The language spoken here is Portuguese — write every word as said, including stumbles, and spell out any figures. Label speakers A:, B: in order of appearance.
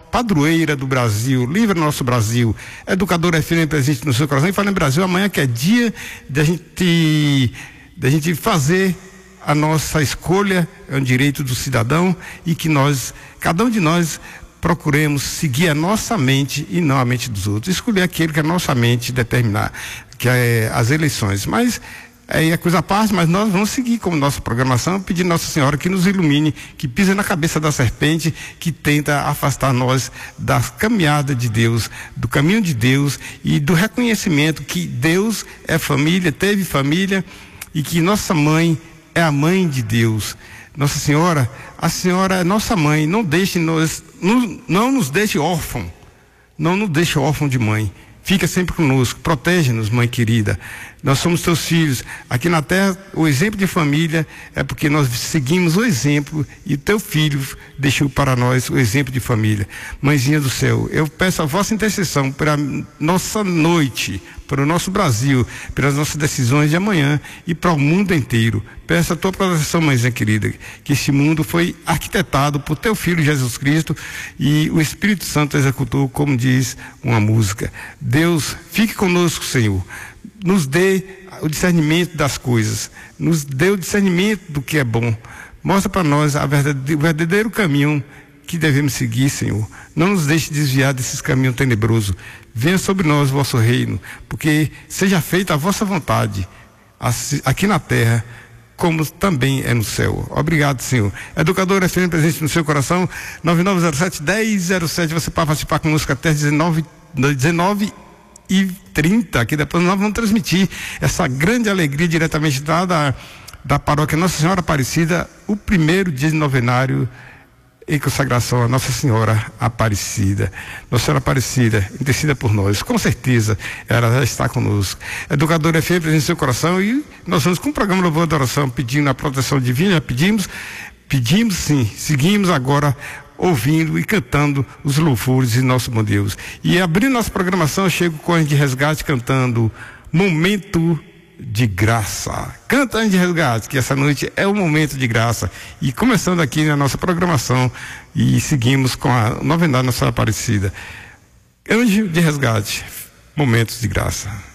A: padroeira do Brasil, livra nosso Brasil. Educadora F M presente no seu coração. E fala em Brasil amanhã, que é dia da gente, da gente fazer a nossa escolha, é um direito do cidadão, e que nós, cada um de nós, procuremos seguir a nossa mente e não a mente dos outros. Escolher aquele que a nossa mente determinar, que é as eleições. Mas aí é coisa à parte, mas nós vamos seguir como nossa programação, pedindo Nossa Senhora que nos ilumine, que pise na cabeça da serpente, que tenta afastar nós da caminhada de Deus, do caminho de Deus e do reconhecimento que Deus é família, teve família, e que nossa mãe é a mãe de Deus. Nossa Senhora, a Senhora é nossa mãe, não deixe nos, não, não nos deixe órfão, não nos deixe órfão de mãe. Fica sempre conosco, protege-nos, mãe querida. Nós somos teus filhos. Aqui na terra, o exemplo de família é porque nós seguimos o exemplo e teu filho deixou para nós o exemplo de família. Mãezinha do céu, eu peço a vossa intercessão para nossa noite, para o nosso Brasil, pelas nossas decisões de amanhã e para o mundo inteiro. Peço a tua proteção, mãezinha querida, que este mundo foi arquitetado por teu Filho Jesus Cristo e o Espírito Santo executou, como diz uma música. Deus, fique conosco, Senhor. Nos dê o discernimento das coisas, nos dê o discernimento do que é bom. Mostra para nós a verdade, o verdadeiro caminho que devemos seguir, Senhor. Não nos deixe desviar desses caminhos tenebrosos. Venha sobre nós o vosso reino, porque seja feita a vossa vontade, aqui na terra, como também é no céu. Obrigado, Senhor. Educadora F M presente no seu coração, nove nove zero sete, um zero zero sete. Você pode participar conosco até dezenove e trinta, que depois nós vamos transmitir essa grande alegria diretamente da, da, da paróquia Nossa Senhora Aparecida, o primeiro dia de novenário em consagração a Nossa Senhora Aparecida. Nossa Senhora Aparecida, interceda por nós. Com certeza, ela já está conosco. Educadora F M presente no seu coração, e nós vamos com o programa Louvor da Oração, pedindo a proteção divina, pedimos, pedimos sim, seguimos agora ouvindo e cantando os louvores de nosso bom Deus. E abrindo nossa programação, eu chego com a Anjo de Resgate cantando Momento de Graça. Canta, Anjo de Resgate, que essa noite é o momento de graça. E começando aqui na nossa programação, e seguimos com a novidade Nossa Senhora Aparecida. Anjo de Resgate, momentos de graça.